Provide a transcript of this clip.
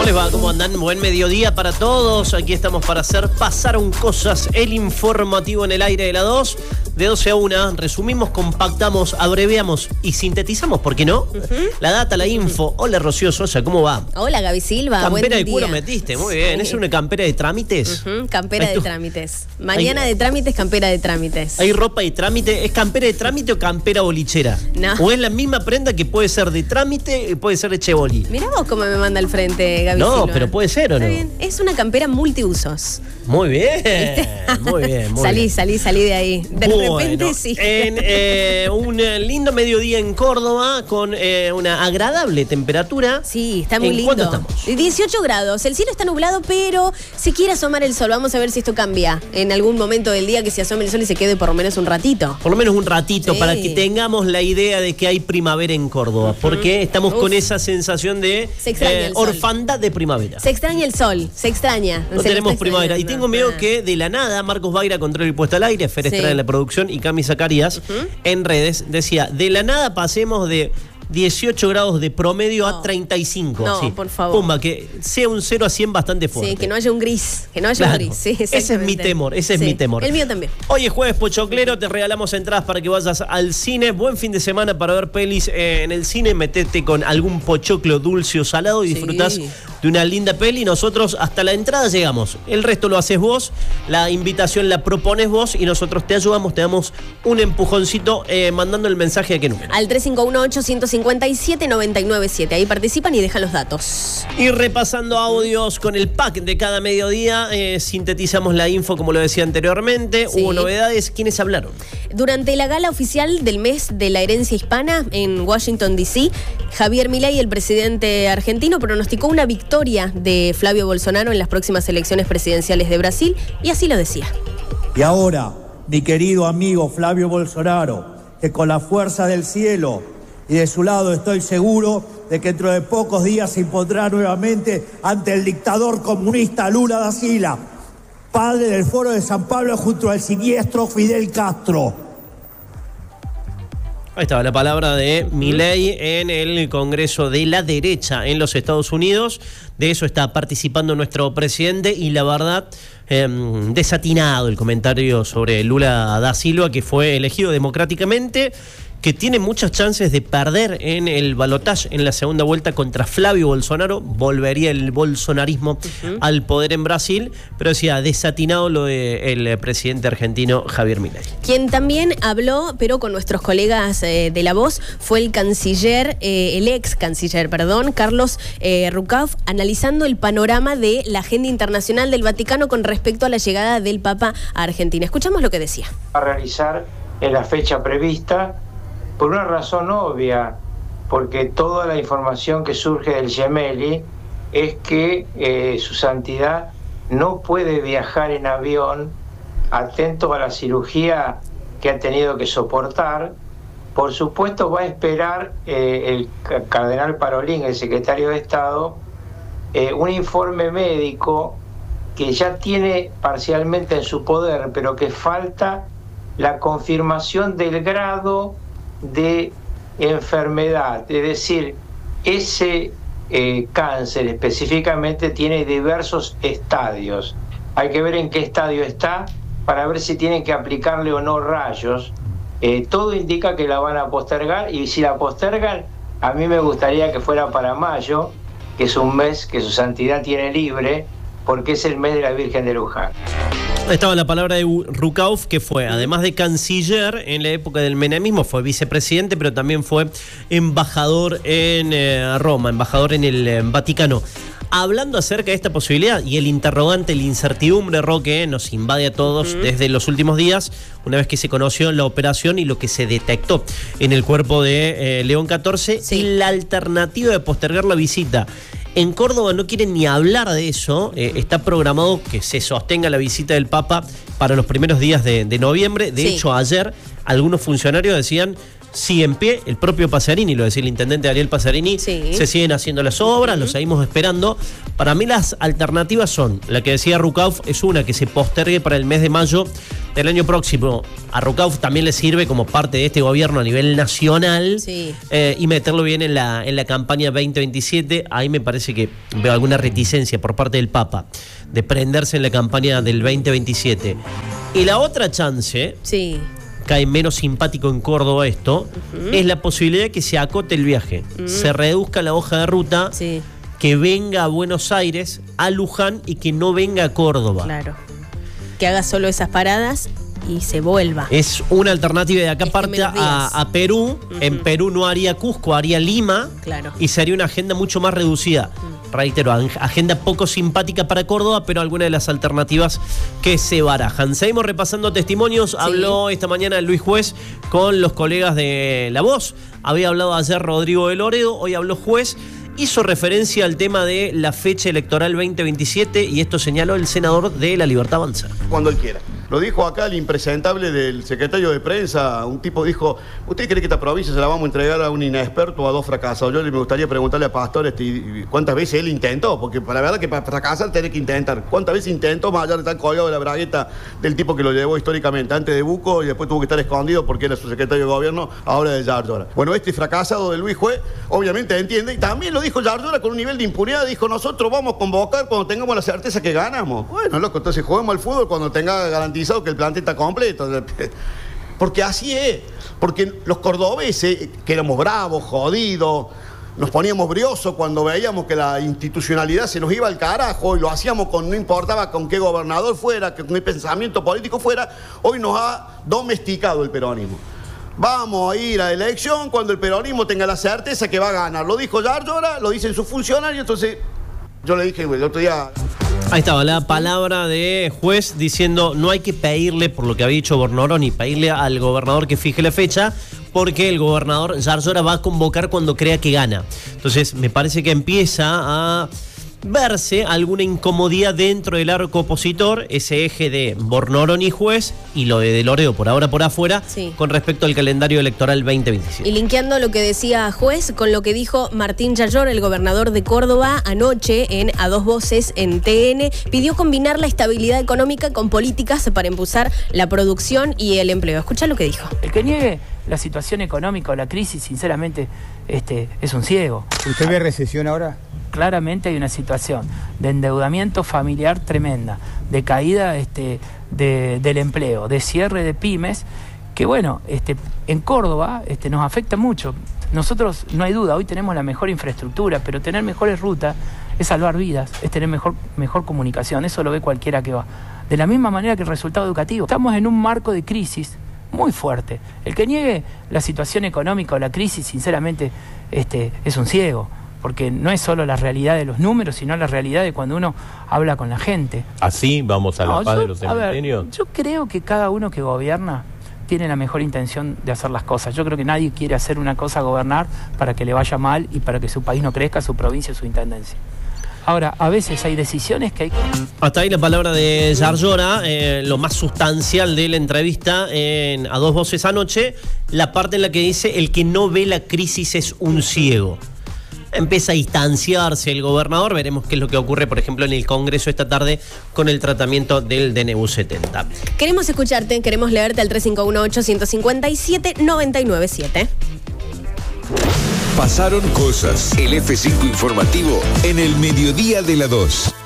¿Cómo les va? ¿Cómo andan? Buen mediodía para todos. Aquí estamos para hacer Pasaron Cosas, el informativo en el aire de la 2. De 12 a 1, resumimos, compactamos, abreviamos y sintetizamos, ¿por qué no? La data, la info. Hola, Rocío Sosa, ¿cómo va? Hola, Gaby Silva. Campera de cuero metiste, muy bien. Sí. ¿Es una campera de trámites? Campera de trámites. Mañana de trámites, campera de trámites. ¿Hay ropa de trámite? ¿Es campera de trámite o campera bolichera? No. ¿O es la misma prenda que puede ser de trámite y puede ser de cheboli? Mirá vos cómo me manda al frente, Gaby No, Silva. pero puede ser, ¿o no? Está bien. Es una campera multiusos. Muy bien, muy bien. Salí de ahí. De repente sí. En un lindo mediodía en Córdoba con una agradable temperatura. Sí, está muy lindo. ¿Cuánto estamos? 18 grados. El cielo está nublado, pero se quiere asomar el sol. Vamos a ver si esto cambia en algún momento del día, que se asome el sol y se quede por lo menos un ratito. Por lo menos un ratito, sí, para que tengamos la idea de que hay primavera en Córdoba. Porque estamos con esa sensación de orfandad de primavera. Se extraña el sol, se extraña. No tenemos primavera. Y tengo miedo que de la nada Marcos Baira, control y puesta al aire, Fer Estrada en la producción y Cami Zacarías en redes, decía, de la nada pasemos de 18 grados de promedio a 35. No, sí. por favor. Pumba, que sea un 0 a 100 bastante fuerte. Sí, que no haya un gris. Que no haya un gris. Sí, ese es mi temor, ese es mi temor. El mío también. Hoy es jueves pochoclero, te regalamos entradas para que vayas al cine. Buen fin de semana para ver pelis en el cine. Metete con algún pochoclo dulce o salado y disfrutás de una linda peli. Nosotros hasta la entrada llegamos. El resto lo haces vos. La invitación la propones vos y nosotros te ayudamos, te damos un empujoncito mandando el mensaje a qué número. Al 3518-157-997. Ahí participan y dejan los datos. Y repasando audios con el pack de cada mediodía, sintetizamos la info como lo decía anteriormente. Sí. Hubo novedades. ¿Quiénes hablaron? Durante la gala oficial del mes de la herencia hispana en Washington, D.C., Javier Milei, el presidente argentino, pronosticó una victoria de Flavio Bolsonaro en las próximas elecciones presidenciales de Brasil, y así lo decía. Y ahora, mi querido amigo Flavio Bolsonaro, que con la fuerza del cielo y de su lado estoy seguro de que dentro de pocos días se impondrá nuevamente ante el dictador comunista Lula da Silva, padre del Foro de San Pablo junto al siniestro Fidel Castro. Ahí estaba la palabra de Milei en el Congreso de la derecha en los Estados Unidos. De eso está participando nuestro presidente y la verdad, desatinado el comentario sobre Lula da Silva, que fue elegido democráticamente, que tiene muchas chances de perder en el balotaje en la segunda vuelta contra Flavio Bolsonaro. Volvería el bolsonarismo al poder en Brasil, pero decía, desatinado lo del presidente argentino Javier Milei. Quien también habló, pero con nuestros colegas de La Voz, fue el ex canciller, Carlos Rucauf, analizando el panorama de la agenda internacional del Vaticano con respecto a la llegada del Papa a Argentina. Escuchamos lo que decía. A realizar en la fecha prevista, por una razón obvia, porque toda la información que surge del Gemelli es que su santidad no puede viajar en avión, atento a la cirugía que ha tenido que soportar. Por supuesto va a esperar el cardenal Parolin, el secretario de Estado, un informe médico que ya tiene parcialmente en su poder, pero que falta la confirmación del grado de enfermedad, es decir, ese cáncer específicamente tiene diversos estadios. Hay que ver en qué estadio está para ver si tienen que aplicarle o no rayos. Todo indica que la van a postergar, y si la postergan, a mí me gustaría que fuera para mayo, que es un mes que su santidad tiene libre, porque es el mes de la Virgen de Luján. Estaba la palabra de Rucauf, que fue, además de canciller en la época del menemismo, fue vicepresidente, pero también fue embajador en Roma, embajador en el Vaticano. Hablando acerca de esta posibilidad y el interrogante, la incertidumbre, Roque, nos invade a todos desde los últimos días, una vez que se conoció la operación y lo que se detectó en el cuerpo de León XIV, y la alternativa de postergar la visita. En Córdoba no quieren ni hablar de eso. Está programado que se sostenga la visita del Papa para los primeros días de noviembre. De hecho, ayer algunos funcionarios decían sigue en pie. El propio Pacerini, lo decía el intendente Ariel Pacerini, Sí. se siguen haciendo las obras, lo seguimos esperando. Para mí las alternativas son, la que decía Rucauf, es una que se postergue para el mes de mayo del año próximo. A Rucauf también le sirve como parte de este gobierno a nivel nacional, Sí. y meterlo bien en la campaña 2027. Ahí me parece que veo alguna reticencia por parte del Papa de prenderse en la campaña del 2027. Y la otra chance, Sí. cae menos simpático en Córdoba esto, es la posibilidad de que se acote el viaje, se reduzca la hoja de ruta, Sí. que venga a Buenos Aires, a Luján, y que no venga a Córdoba. Claro. Que haga solo esas paradas y se vuelva. Es una alternativa. De acá Es que parte menos días. a Perú. En Perú no haría Cusco, haría Lima. Claro. Y sería una agenda mucho más reducida. Reitero, agenda poco simpática para Córdoba, pero alguna de las alternativas que se barajan. Seguimos repasando testimonios. Habló esta mañana Luis Juez con los colegas de La Voz. Había hablado ayer Rodrigo de Loredo, hoy habló Juez. Hizo referencia al tema de la fecha electoral 2027 y esto señaló el senador de La Libertad Avanza. Cuando él quiera. Lo dijo acá el impresentable del secretario de prensa. Un tipo dijo: ¿usted cree que esta provincia se la vamos a entregar a un inexperto o a dos fracasados? Yo me gustaría preguntarle a Pastor cuántas veces él intentó, porque la verdad que para fracasar tiene que intentar. ¿Cuántas veces intentó, más allá de estar colgado de la bragueta del tipo que lo llevó históricamente antes de Buco y después tuvo que estar escondido porque era su secretario de gobierno, ahora de Yarlora? Bueno, este fracasado de Luis Juez obviamente entiende, y también lo dijo Yarlora con un nivel de impunidad. Dijo: nosotros vamos a convocar cuando tengamos la certeza que ganamos. Bueno, loco, entonces juguemos al fútbol cuando tenga garantizado que el plantel está completo. Porque así es. Porque los cordobeses, que éramos bravos, jodidos, nos poníamos briosos cuando veíamos que la institucionalidad se nos iba al carajo, y lo hacíamos no importaba con qué gobernador fuera, con qué pensamiento político fuera. Hoy nos ha domesticado el peronismo. Vamos a ir a elección cuando el peronismo tenga la certeza que va a ganar. Lo dijo Yarlora, lo dicen sus funcionarios. Entonces yo le dije el otro día... Ahí estaba la palabra de Juez diciendo: no hay que pedirle, por lo que había dicho Bornoroni, pedirle al gobernador que fije la fecha, porque el gobernador Yarlora va a convocar cuando crea que gana. Entonces me parece que empieza a verse alguna incomodidad dentro del arco opositor, ese eje de Bornoroni y Juez, y lo de Loredo por ahora por afuera, Sí. con respecto al calendario electoral 2027. Y linkeando lo que decía Juez con lo que dijo Martín Yarlora, el gobernador de Córdoba, anoche en A Dos Voces en TN, pidió combinar la estabilidad económica con políticas para impulsar la producción y el empleo. Escucha lo que dijo. El que niegue la situación económica o la crisis, sinceramente, es un ciego. ¿Usted ve recesión ahora? Claramente hay una situación de endeudamiento familiar tremenda, de caída del empleo, de cierre de pymes, que bueno, en Córdoba nos afecta mucho. Nosotros, no hay duda, hoy tenemos la mejor infraestructura, pero tener mejores rutas es salvar vidas, es tener mejor comunicación, eso lo ve cualquiera que va. De la misma manera que el resultado educativo. Estamos en un marco de crisis muy fuerte. El que niegue la situación económica o la crisis, sinceramente, es un ciego. Porque no es solo la realidad de los números, sino la realidad de cuando uno habla con la gente. ¿Así vamos a la paz de los a ver, cementerios? yo creo que cada uno que gobierna tiene la mejor intención de hacer las cosas. Yo creo que nadie quiere hacer una cosa, gobernar, para que le vaya mal y para que su país no crezca, su provincia, su intendencia. Ahora, a veces hay decisiones que hay que... Hasta ahí la palabra de Yarlora, lo más sustancial de la entrevista A Dos Voces anoche, la parte en la que dice: el que no ve la crisis es un ciego. Empieza a distanciarse el gobernador. Veremos qué es lo que ocurre, por ejemplo, en el Congreso esta tarde con el tratamiento del DNU 70. Queremos escucharte, queremos leerte al 3518-157-997. Pasaron cosas. El F5 informativo en el mediodía de la 2.